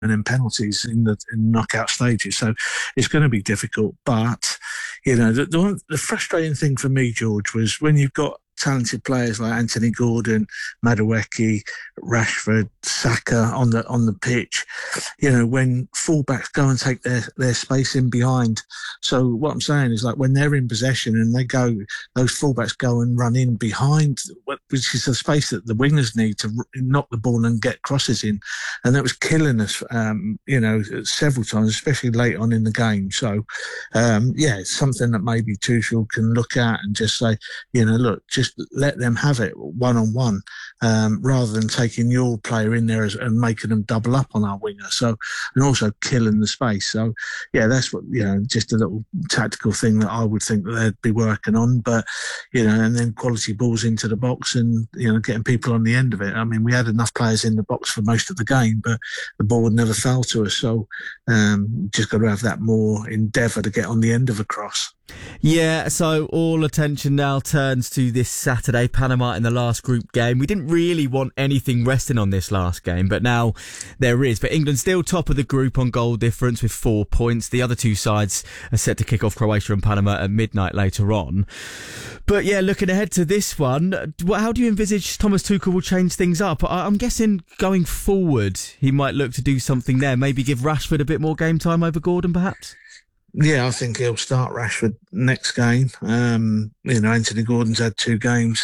and then penalties in knockout stages. So it's going to be difficult. But, the frustrating thing for me, George, was when you've got talented players like Anthony Gordon, Madueke, Rashford, Saka on the pitch, when fullbacks go and take their space in behind. So what I'm saying is, like, when they're in possession and those fullbacks go and run in behind, which is the space that the wingers need to knock the ball and get crosses in. And that was killing us, several times, especially late on in the game. So, it's something that maybe Tuchel can look at and just say, look, just let them have it one-on-one, rather than taking your player in there and making them double up on our winger. So, and also killing the space. So, that's what, just a little tactical thing that I would think that they'd be working on. But, and then quality balls into the box and, getting people on the end of it. I mean, we had enough players in the box for most of the game, but the ball would never fell to us. So, just got to have that more endeavour to get on the end of a cross. Yeah, so all attention now turns to this Saturday, Panama in the last group game. We didn't really want anything resting on this last game, but now there is. But England still top of the group on goal difference with 4 points. The other two sides are set to kick off, Croatia and Panama, at midnight later on. But yeah, looking ahead to this one, how do you envisage Thomas Tuchel will change things up? I'm guessing going forward, he might look to do something there. Maybe give Rashford a bit more game time over Gordon, perhaps? Yeah, I think he'll start Rashford next game. Anthony Gordon's had 2 games.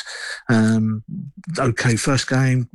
Okay, first game,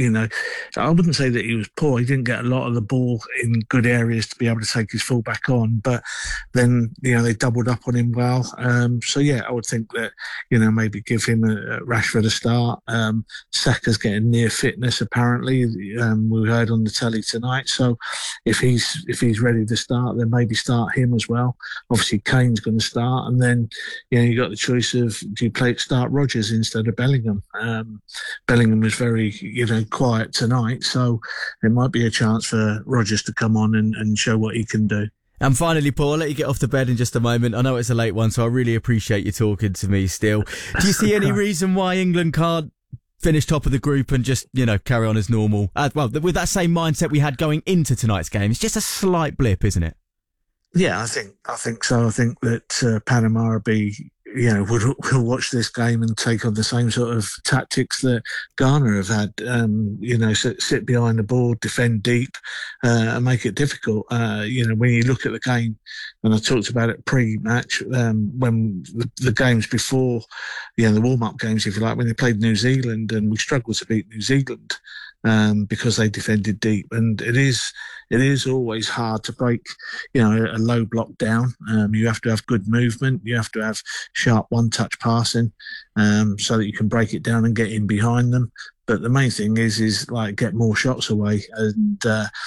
I wouldn't say that he was poor. He didn't get a lot of the ball in good areas to be able to take his fullback on. But then, they doubled up on him well. I would think that, maybe give him Rashford a start. Saka's getting near fitness, apparently. We heard on the telly tonight. So if he's ready to start, then maybe start him as well. Obviously, Kane's going to start, and then you got the choice of, do you start Rodgers instead of Bellingham? Bellingham was very quiet tonight, so there might be a chance for Rodgers to come on and show what he can do. And finally, Paul, I'll let you get off to bed in just a moment. I know it's a late one, so I really appreciate you talking to me still. Do you see any reason why England can't finish top of the group and just, carry on as normal? With that same mindset we had going into tonight's game. It's just a slight blip, isn't it? Yeah, I think so. I think that Panama will be, will watch this game and take on the same sort of tactics that Ghana have had. Sit behind the ball, defend deep, and make it difficult. When you look at the game, and I talked about it pre-match, when the games before, the warm-up games, if you like, when they played New Zealand, and we struggled to beat New Zealand. Because they defended deep, and it is always hard to break, a low block down. You have to have good movement. You have to have sharp one-touch passing, so that you can break it down and get in behind them. But the main thing is like get more shots away. And,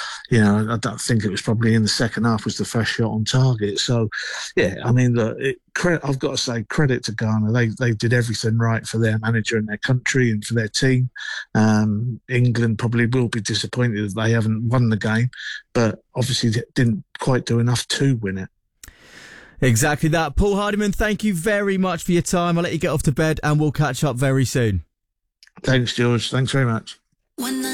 I don't think it was probably in the second half was the first shot on target. So, yeah, I mean, I've got to say credit to Ghana. They did everything right for their manager and their country and for their team. England probably will be disappointed that they haven't won the game, but obviously didn't quite do enough to win it. Exactly that. Paul Hardiman, thank you very much for your time. I'll let you get off to bed and we'll catch up very soon. Thanks, George. Thanks very much.